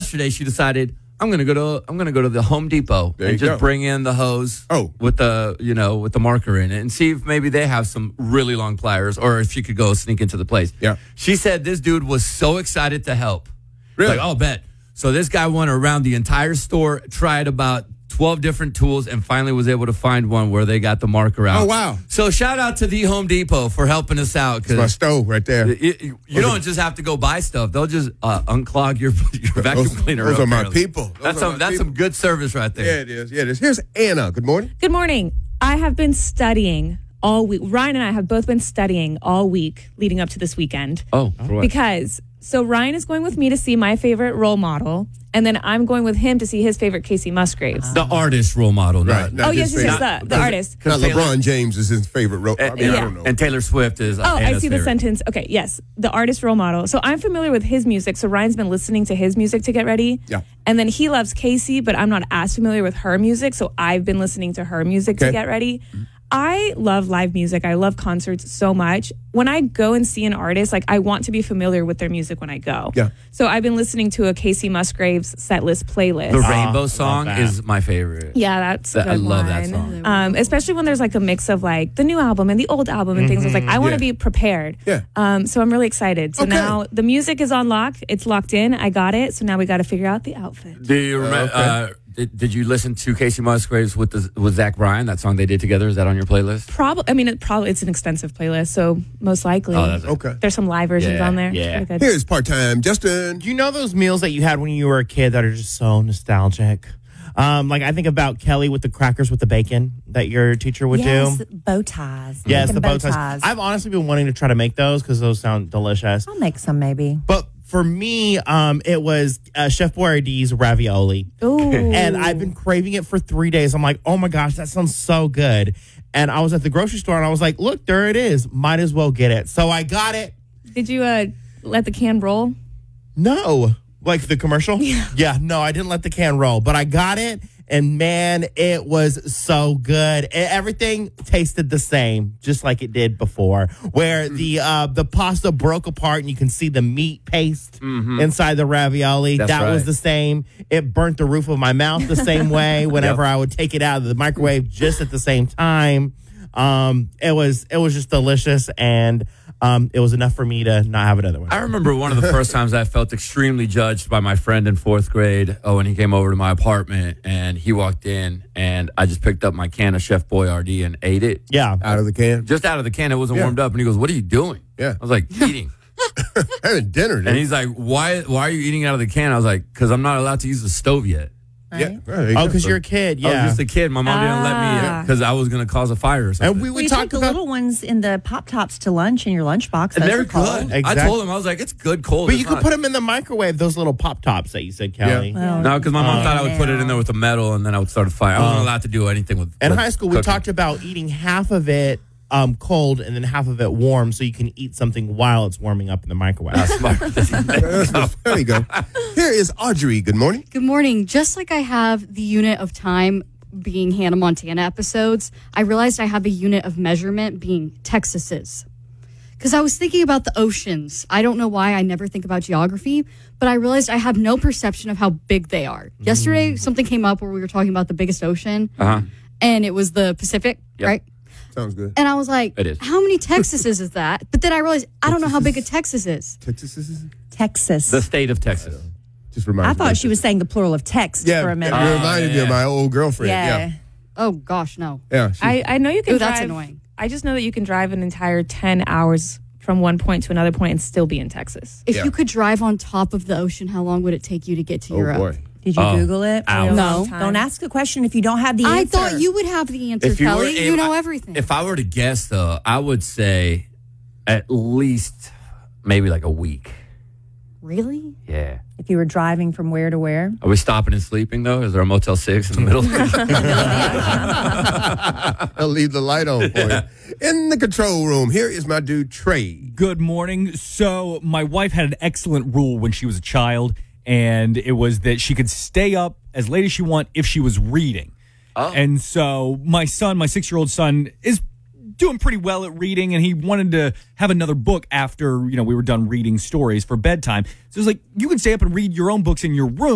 yesterday she decided I'm gonna go to the Home Depot and just bring in the hose with the marker in it and see if maybe they have some really long pliers or if she could go sneak into the place. Yeah. She said this dude was so excited to help. Really? Like, bet. So this guy went around the entire store, tried about 12 different tools, and finally was able to find one where they got the marker out. Oh, wow. So shout out to the Home Depot for helping us out. It's my stove right there. You don't just have to go buy stuff. They'll just unclog your vacuum cleaner. Those are my people. That's some good service right there. Yeah, it is. Yeah, it is. Here's Anna. Good morning. Good morning. I have been studying all week. Ryan and I have both been studying all week leading up to this weekend. Oh, for what? Because Ryan is going with me to see my favorite role model, and then I'm going with him to see his favorite Casey Musgraves. The artist role model, right? Yes, the artist. Not LeBron James is his favorite role. I don't know. And Taylor Swift is. I see the sentence. Okay, yes, the artist role model. So I'm familiar with his music. So Ryan's been listening to his music to get ready. Yeah. And then he loves Casey, but I'm not as familiar with her music. So I've been listening to her music to get ready. I love live music. I love concerts so much. When I go and see an artist, like I want to be familiar with their music when I go. Yeah. So I've been listening to a Casey Musgraves setlist playlist. The Rainbow song is my favorite. Yeah, that's a good I love one. that song. Especially when there's like a mix of like the new album and the old album and things. It's like I want to be prepared. Yeah. So I'm really excited. So now the music is on lock. It's locked in. I got it. So now we got to figure out the outfit. Do you remember? Did you listen to Casey Musgraves with Zach Bryan? That song they did together. Is that on your playlist? It's an extensive playlist, so most likely. Okay. There's some live versions on there. Yeah. Here's part-time Justin. Do you know those meals that you had when you were a kid that are just so nostalgic? Like I think about Kelly with the crackers with the bacon that your teacher would do. Bow ties. Yes, the bow ties. I've honestly been wanting to try to make those because those sound delicious. I'll make some maybe. But for me, it was Chef Boyardee's ravioli. Ooh. And I've been craving it for 3 days. I'm like, oh my gosh, that sounds so good. And I was at the grocery store and I was like, look, there it is. Might as well get it. So I got it. Did you let the can roll? No. Like the commercial? Yeah, no, I didn't let the can roll, but I got it, and man, it was so good. Everything tasted the same, just like it did before, where the pasta broke apart and you can see the meat paste inside the ravioli. That was the same. It burnt the roof of my mouth the same way whenever I would take it out of the microwave just at the same time. It was just delicious, and it was enough for me to not have another one. I remember one of the first times I felt extremely judged by my friend in 4th grade when he came over to my apartment, and he walked in, and I just picked up my can of Chef Boyardee and ate it. Yeah. Out of the can? Just out of the can. It wasn't warmed up. And he goes, what are you doing? Yeah. I was like, eating. Having dinner. And he's like, why are you eating out of the can? I was like, because I'm not allowed to use the stove yet. Yeah. Because you're a kid. Yeah. I was just a kid. My mom didn't let me because I was going to cause a fire or something. And we would We talk took the about little ones in the Pop-Tops to lunch in your lunchbox. and Those they're are cold. good. Exactly. I told him, I was like, it's good cold. But It's you could not- put them in the microwave, those little Pop-Tops that you said, Kelly. Well, No, because my mom thought I would put it in there with the metal and then I would start a fire. I wasn't allowed to do anything with In with high school, we cooking. talked about eating half of it cold and then half of it warm so you can eat something while it's warming up in the microwave. There you go. Here is Audrey. Good morning. Good morning. Just like I have the unit of time being Hannah Montana episodes, I realized I have a unit of measurement being Texas's. Because I was thinking about the oceans. I don't know why I never think about geography, but I realized I have no perception of how big they are. Yesterday, something came up where we were talking about the biggest ocean, and it was the Pacific, right? Sounds good. And I was like, It is. how many Texases is that? But then I realized I don't know how big a Texas is. Texas. The state of Texas. Just reminds I me. thought she was saying the plural of text for a minute. It reminded me of my old girlfriend. Yeah. Oh, gosh, no. Yeah. I know you can Ooh, drive. that's annoying. I just know that you can drive an entire 10 hours from one point to another point and still be in Texas. If you could drive on top of the ocean, how long would it take you to get to Europe? boy. Did you Google it? No. Don't ask the question if you don't have the answer. I thought you would have the answer, Kelly. You know everything. If I were to guess, though, I would say at least maybe like a week. Really? Yeah. If you were driving from where to where? Are we stopping and sleeping, though? Is there a Motel 6 in the middle? I'll leave the light on for you. In the control room, here is my dude, Trey. Good morning. So my wife had an excellent rule when she was a child, and it was that she could stay up as late as she want if she was reading. Oh. And so my son, my 6-year-old son, is doing pretty well at reading, and he wanted to have another book after, we were done reading stories for bedtime. So it was like, you can stay up and read your own books in your room.